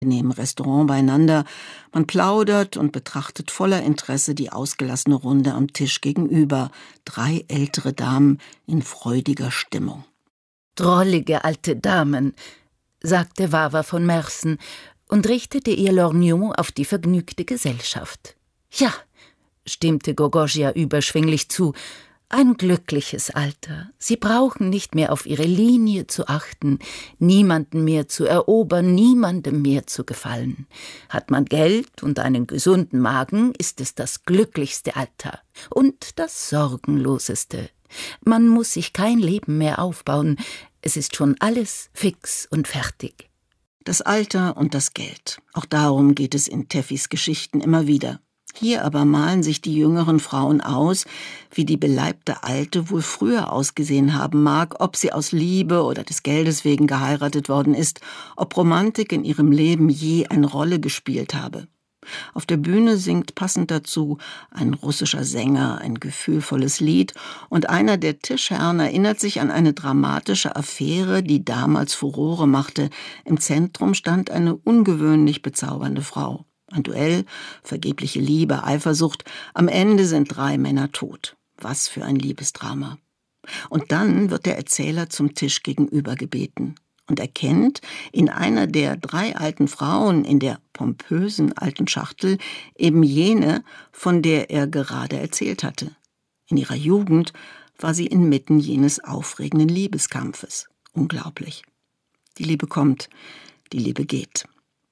Im Restaurant beieinander, man plaudert und betrachtet voller Interesse die ausgelassene Runde am Tisch gegenüber, 3 ältere Damen in freudiger Stimmung. »Drollige alte Damen«, sagte Wawa von Mersen und richtete ihr Lorgnon auf die vergnügte Gesellschaft. »Ja«, stimmte Gogorgia überschwänglich zu, »ein glückliches Alter. Sie brauchen nicht mehr auf ihre Linie zu achten, niemanden mehr zu erobern, niemandem mehr zu gefallen. Hat man Geld und einen gesunden Magen, ist es das glücklichste Alter und das sorgenloseste. Man muss sich kein Leben mehr aufbauen, es ist schon alles fix und fertig.« Das Alter und das Geld. Auch darum geht es in Teffis Geschichten immer wieder. Hier aber malen sich die jüngeren Frauen aus, wie die beleibte Alte wohl früher ausgesehen haben mag, ob sie aus Liebe oder des Geldes wegen geheiratet worden ist, ob Romantik in ihrem Leben je eine Rolle gespielt habe. Auf der Bühne singt passend dazu ein russischer Sänger ein gefühlvolles Lied und einer der Tischherren erinnert sich an eine dramatische Affäre, die damals Furore machte. Im Zentrum stand eine ungewöhnlich bezaubernde Frau. Ein Duell, vergebliche Liebe, Eifersucht. Am Ende sind 3 Männer tot. Was für ein Liebesdrama. Und dann wird der Erzähler zum Tisch gegenüber gebeten und erkennt in einer der 3 alten Frauen in der pompösen alten Schachtel eben jene, von der er gerade erzählt hatte. In ihrer Jugend war sie inmitten jenes aufregenden Liebeskampfes. Unglaublich. Die Liebe kommt, die Liebe geht.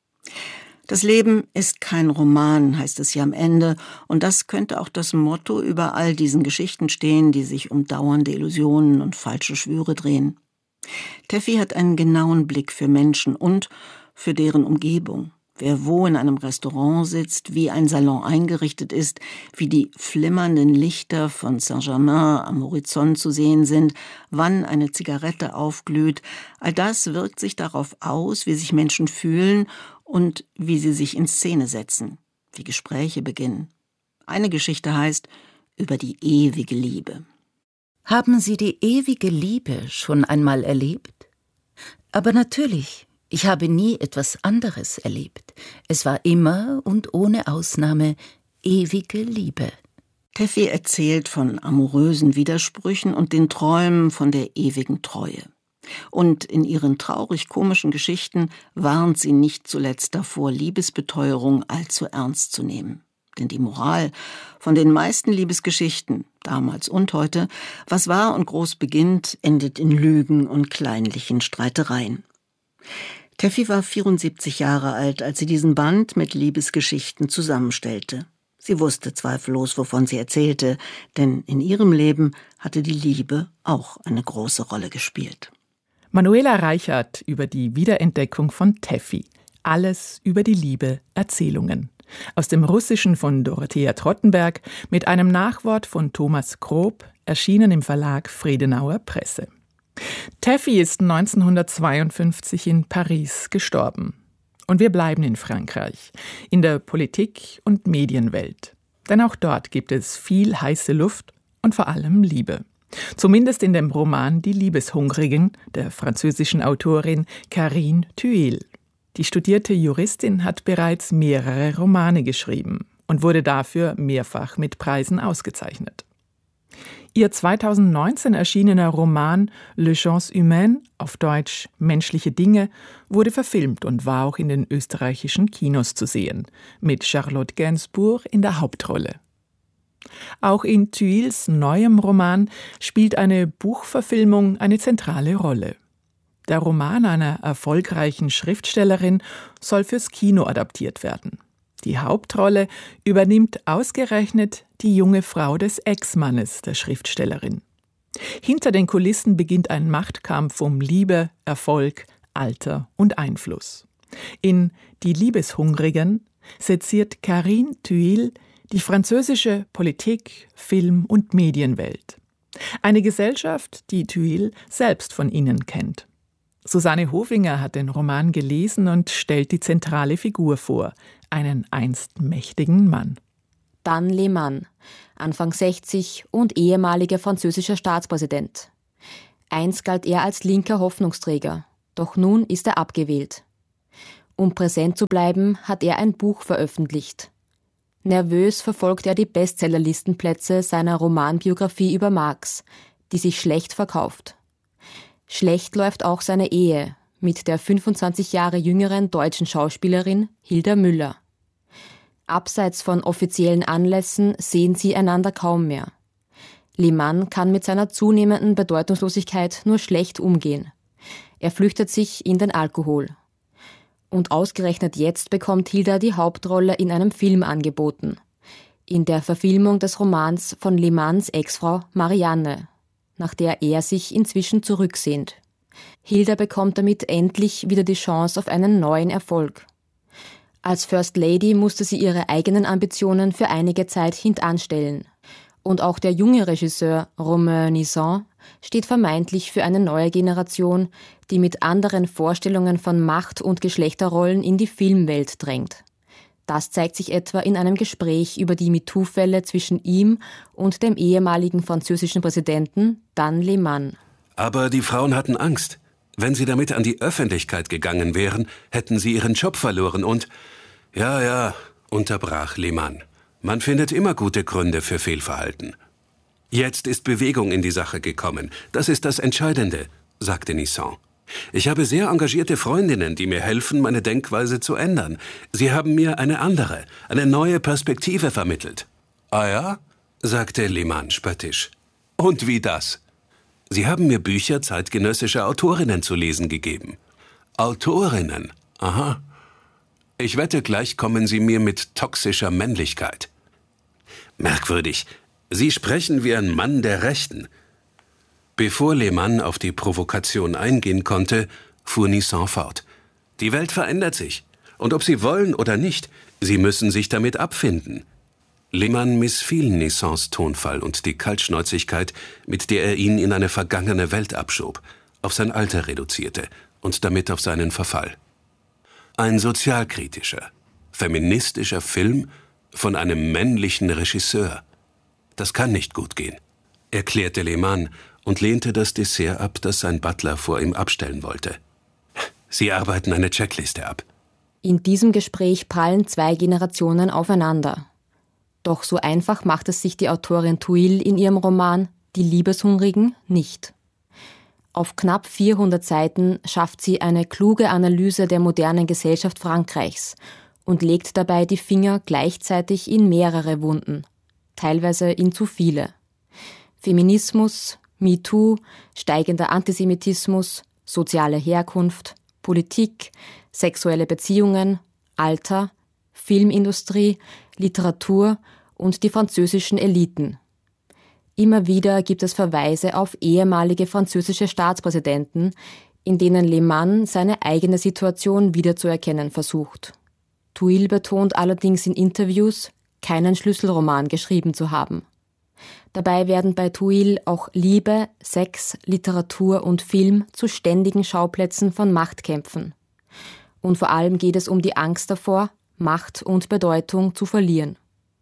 Das Leben ist kein Roman, heißt es ja am Ende, und das könnte auch das Motto über all diesen Geschichten stehen, die sich um dauernde Illusionen und falsche Schwüre drehen. Teffi hat einen genauen Blick für Menschen und für deren Umgebung. Wer wo in einem Restaurant sitzt, wie ein Salon eingerichtet ist, wie die flimmernden Lichter von Saint-Germain am Horizont zu sehen sind, wann eine Zigarette aufglüht, all das wirkt sich darauf aus, wie sich Menschen fühlen und wie sie sich in Szene setzen, wie Gespräche beginnen. Eine Geschichte heißt »Über die ewige Liebe«. »Haben Sie die ewige Liebe schon einmal erlebt?« »Aber natürlich, ich habe nie etwas anderes erlebt. Es war immer und ohne Ausnahme ewige Liebe.« Teffi erzählt von amorösen Widersprüchen und den Träumen von der ewigen Treue. Und in ihren traurig-komischen Geschichten warnt sie nicht zuletzt davor, Liebesbeteuerung allzu ernst zu nehmen. Denn die Moral von den meisten Liebesgeschichten, damals und heute, was wahr und groß beginnt, endet in Lügen und kleinlichen Streitereien. Teffi war 74 Jahre alt, als sie diesen Band mit Liebesgeschichten zusammenstellte. Sie wusste zweifellos, wovon sie erzählte, denn in ihrem Leben hatte die Liebe auch eine große Rolle gespielt. Manuela Reichert über die Wiederentdeckung von Teffi. Alles über die Liebe, Erzählungen. Aus dem Russischen von Dorothea Trottenberg mit einem Nachwort von Thomas Grob, erschienen im Verlag Friedenauer Presse. Teffi ist 1952 in Paris gestorben. Und wir bleiben in Frankreich, in der Politik- und Medienwelt. Denn auch dort gibt es viel heiße Luft und vor allem Liebe. Zumindest in dem Roman »Die Liebeshungrigen« der französischen Autorin Carine Thuil. Die studierte Juristin hat bereits mehrere Romane geschrieben und wurde dafür mehrfach mit Preisen ausgezeichnet. Ihr 2019 erschienener Roman »Le Genre Humain«, auf Deutsch »Menschliche Dinge«, wurde verfilmt und war auch in den österreichischen Kinos zu sehen, mit Charlotte Gainsbourg in der Hauptrolle. Auch in Thuils neuem Roman spielt eine Buchverfilmung eine zentrale Rolle. Der Roman einer erfolgreichen Schriftstellerin soll fürs Kino adaptiert werden. Die Hauptrolle übernimmt ausgerechnet die junge Frau des Ex-Mannes der Schriftstellerin. Hinter den Kulissen beginnt ein Machtkampf um Liebe, Erfolg, Alter und Einfluss. In »Die Liebeshungrigen« seziert Carine Thuil die französische Politik-, Film- und Medienwelt. Eine Gesellschaft, die Thuil selbst von innen kennt. Susanne Hofinger hat den Roman gelesen und stellt die zentrale Figur vor, einen einst mächtigen Mann. Dan Lehmann, Anfang 60 und ehemaliger französischer Staatspräsident. Einst galt er als linker Hoffnungsträger, doch nun ist er abgewählt. Um präsent zu bleiben, hat er ein Buch veröffentlicht. Nervös verfolgt er die Bestsellerlistenplätze seiner Romanbiografie über Marx, die sich schlecht verkauft. Schlecht läuft auch seine Ehe mit der 25 Jahre jüngeren deutschen Schauspielerin Hilda Müller. Abseits von offiziellen Anlässen sehen sie einander kaum mehr. Lehmann kann mit seiner zunehmenden Bedeutungslosigkeit nur schlecht umgehen. Er flüchtet sich in den Alkohol. Und ausgerechnet jetzt bekommt Hilda die Hauptrolle in einem Film angeboten. In der Verfilmung des Romans von Lehmanns Ex-Frau Marianne, nach der er sich inzwischen zurücksehnt. Hilda bekommt damit endlich wieder die Chance auf einen neuen Erfolg. Als First Lady musste sie ihre eigenen Ambitionen für einige Zeit hintanstellen. Und auch der junge Regisseur Romain Nissan steht vermeintlich für eine neue Generation, die mit anderen Vorstellungen von Macht und Geschlechterrollen in die Filmwelt drängt. Das zeigt sich etwa in einem Gespräch über die MeToo-Fälle zwischen ihm und dem ehemaligen französischen Präsidenten Dan Lehmann. Aber die Frauen hatten Angst. Wenn sie damit an die Öffentlichkeit gegangen wären, hätten sie ihren Job verloren und... Ja, unterbrach Lehmann. Man findet immer gute Gründe für Fehlverhalten. Jetzt ist Bewegung in die Sache gekommen. Das ist das Entscheidende, sagte Nissan. Ich habe sehr engagierte Freundinnen, die mir helfen, meine Denkweise zu ändern. Sie haben mir eine andere, eine neue Perspektive vermittelt. Ah ja? Sagte Lehmann spöttisch. Und wie das? Sie haben mir Bücher zeitgenössischer Autorinnen zu lesen gegeben. Autorinnen? Aha. Ich wette, gleich kommen Sie mir mit toxischer Männlichkeit. Merkwürdig. Sie sprechen wie ein Mann der Rechten. Bevor Lehmann auf die Provokation eingehen konnte, fuhr Nissan fort. Die Welt verändert sich. Und ob Sie wollen oder nicht, Sie müssen sich damit abfinden. Lehmann missfiel Nissans Tonfall und die Kaltschnäuzigkeit, mit der er ihn in eine vergangene Welt abschob, auf sein Alter reduzierte und damit auf seinen Verfall. Ein sozialkritischer, feministischer Film von einem männlichen Regisseur. Das kann nicht gut gehen, erklärte Lehmann und lehnte das Dessert ab, das sein Butler vor ihm abstellen wollte. Sie arbeiten eine Checkliste ab. In diesem Gespräch prallen zwei Generationen aufeinander. Doch so einfach macht es sich die Autorin Thuil in ihrem Roman Die Liebeshungrigen nicht. Auf knapp 400 Seiten schafft sie eine kluge Analyse der modernen Gesellschaft Frankreichs und legt dabei die Finger gleichzeitig in mehrere Wunden, teilweise in zu viele. Feminismus, MeToo, steigender Antisemitismus, soziale Herkunft, Politik, sexuelle Beziehungen, Alter, Filmindustrie, Literatur und die französischen Eliten. Immer wieder gibt es Verweise auf ehemalige französische Staatspräsidenten, in denen Lehmann seine eigene Situation wiederzuerkennen versucht. Thuil betont allerdings in Interviews, keinen Schlüsselroman geschrieben zu haben. Dabei werden bei Thuil auch Liebe, Sex, Literatur und Film zu ständigen Schauplätzen von Machtkämpfen. Und vor allem geht es um die Angst davor, Macht und Bedeutung zu verlieren.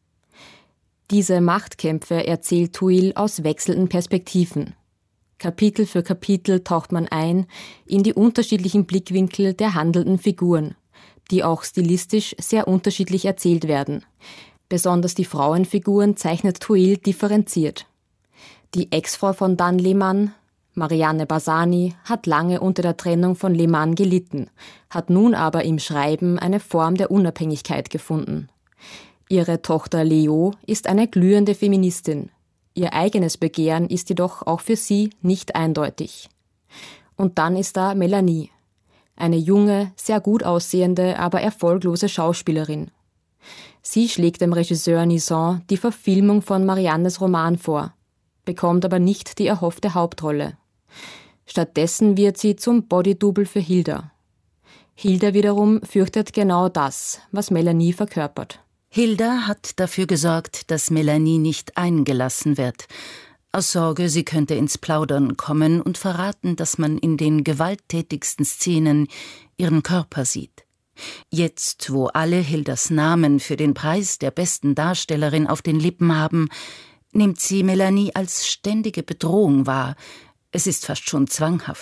Diese Machtkämpfe erzählt Thuil aus wechselnden Perspektiven. Kapitel für Kapitel taucht man ein in die unterschiedlichen Blickwinkel der handelnden Figuren, die auch stilistisch sehr unterschiedlich erzählt werden. Besonders die Frauenfiguren zeichnet Thuil differenziert. Die Ex-Frau von Dan Lehmann, Marianne Barsani, hat lange unter der Trennung von Lehmann gelitten, hat nun aber im Schreiben eine Form der Unabhängigkeit gefunden. Ihre Tochter Leo ist eine glühende Feministin. Ihr eigenes Begehren ist jedoch auch für sie nicht eindeutig. Und dann ist da Melanie, eine junge, sehr gut aussehende, aber erfolglose Schauspielerin. Sie schlägt dem Regisseur Nissan die Verfilmung von Mariannes Roman vor, bekommt aber nicht die erhoffte Hauptrolle. Stattdessen wird sie zum Bodydouble für Hilda. Hilda wiederum fürchtet genau das, was Melanie verkörpert. Hilda hat dafür gesorgt, dass Melanie nicht eingelassen wird. Aus Sorge, sie könnte ins Plaudern kommen und verraten, dass man in den gewalttätigsten Szenen ihren Körper sieht. Jetzt, wo alle Hildas Namen für den Preis der besten Darstellerin auf den Lippen haben, nimmt sie Melanie als ständige Bedrohung wahr. Es ist fast schon zwanghaft.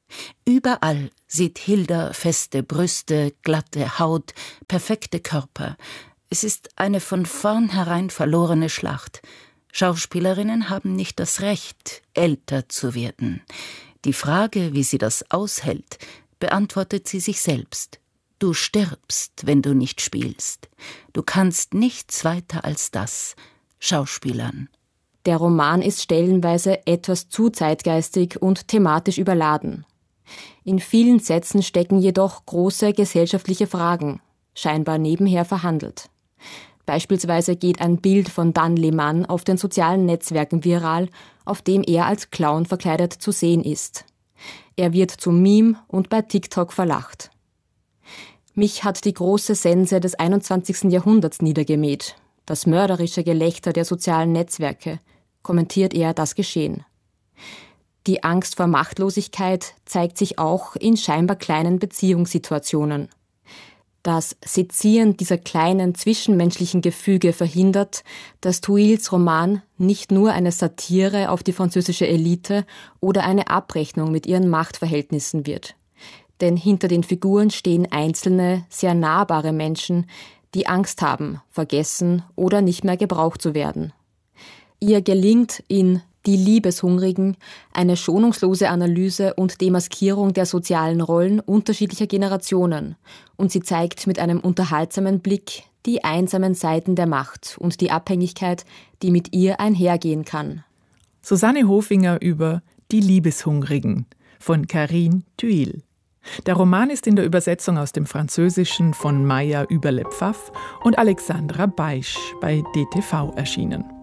Überall sieht Hilda feste Brüste, glatte Haut, perfekte Körper. Es ist eine von vornherein verlorene Schlacht. Schauspielerinnen haben nicht das Recht, älter zu werden. Die Frage, wie sie das aushält, beantwortet sie sich selbst. Du stirbst, wenn du nicht spielst. Du kannst nichts weiter als das, Schauspielern. Der Roman ist stellenweise etwas zu zeitgeistig und thematisch überladen. In vielen Sätzen stecken jedoch große gesellschaftliche Fragen, scheinbar nebenher verhandelt. Beispielsweise geht ein Bild von Dan Lehmann auf den sozialen Netzwerken viral, auf dem er als Clown verkleidet zu sehen ist. Er wird zum Meme und bei TikTok verlacht. Mich hat die große Sense des 21. Jahrhunderts niedergemäht, das mörderische Gelächter der sozialen Netzwerke, kommentiert er das Geschehen. Die Angst vor Machtlosigkeit zeigt sich auch in scheinbar kleinen Beziehungssituationen. Das Sezieren dieser kleinen zwischenmenschlichen Gefüge verhindert, dass Tuiles Roman nicht nur eine Satire auf die französische Elite oder eine Abrechnung mit ihren Machtverhältnissen wird. Denn hinter den Figuren stehen einzelne, sehr nahbare Menschen, die Angst haben, vergessen oder nicht mehr gebraucht zu werden. Ihr gelingt in Die Liebeshungrigen eine schonungslose Analyse und Demaskierung der sozialen Rollen unterschiedlicher Generationen, und sie zeigt mit einem unterhaltsamen Blick die einsamen Seiten der Macht und die Abhängigkeit, die mit ihr einhergehen kann. Susanne Hofinger über Die Liebeshungrigen von Karine Thuil. Der Roman ist in der Übersetzung aus dem Französischen von Maya Überle-Pfaff und Alexandra Beisch bei DTV erschienen.